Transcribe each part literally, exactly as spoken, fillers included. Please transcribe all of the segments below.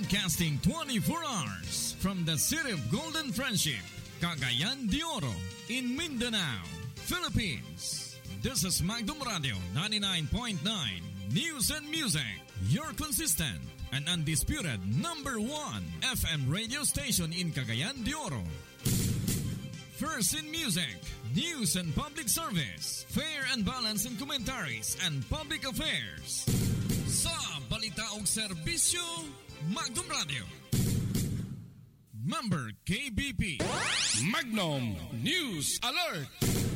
Broadcasting twenty-four hours from the city of Golden Friendship, Cagayan de Oro, in Mindanao, Philippines. This is Magdum Radio ninety-nine point nine News and Music, your consistent and undisputed number one F M radio station in Cagayan de Oro. First in music, news and public service, fair and balanced in commentaries and public affairs. Sa balita og serbisyo, Magdum Radio. Member K B P. Magnum News Alert.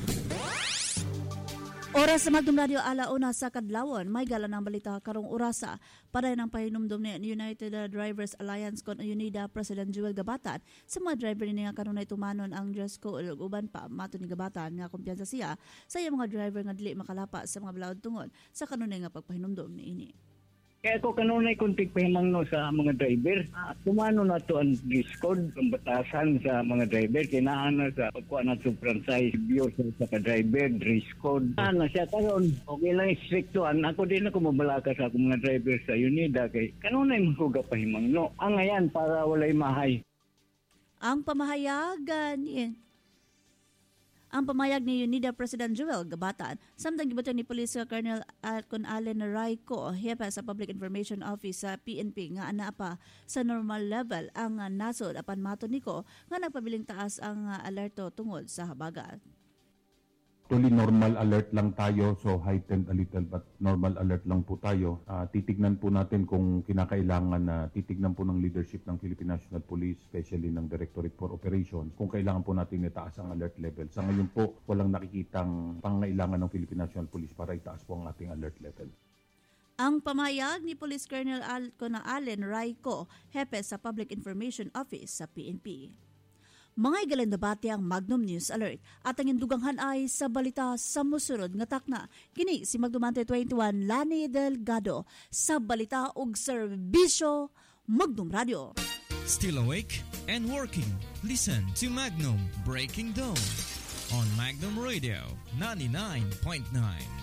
Oras sa Magdum Radio alauna sa kadlawon, may gala ng balita karong orasa para ng pahinumdum ni United Drivers Alliance kon UNIDA President Joel Gabatan sa mga driver ni nga karon ay tumanon ang dress code ug uban pa mato ni Gabatan nga kumpiyansa siya sa iyang mga driver nga dili makalapa sa mga balaod tungod sa kanunay nga pagpahinumdum niini. Kaya ako kanunay kuntig pahimangno sa mga driver. Ah, kumano na to ang discount, ang batasan sa mga driver. Kinaan na sa pagkuha na to franchise view sa ka-driver, dress code. Ah, na siya karon. Okay lang istriktuan. Ako din ako mabalaka sa akong mga driver sa UNIDA. Kay kanunay mga pahimangno. Ang ngayon para walay mahay. Ang pamahayagan yan. Ang pamayag ni UNIDA President Joel Gabatan, samtang gibutan ni Police Colonel Alcon Allen Raico, hepe sa Public Information Office sa P N P nga ana pa sa normal level ang nasod apan mato niko nga nagpabiling taas ang alerto tungod sa habagat. Actually, normal alert lang tayo, so heightened a little but normal alert lang po tayo. Uh, titignan po natin kung kinakailangan na uh, titignan po ng leadership ng Philippine National Police, especially ng Directorate for Operations, kung kailangan po natin itaas ang alert level. Sa ngayon po, walang nakikitang pangailangan ng Philippine National Police para itaas po ang ating alert level. Ang pamayag ni Police Colonel Alcon Allen Raico, hepe sa Public Information Office sa P N P. Mga igalang debate ang Magnum News Alert at ang induganghan ay sa balita sa musunod nga takna. Kini si Magdumante twenty-one Lani Delgado sa balita ug serbisyo Magnum Radio. Still awake and working? Listen to Magnum Breaking Dawn on Magnum Radio ninety-nine point nine.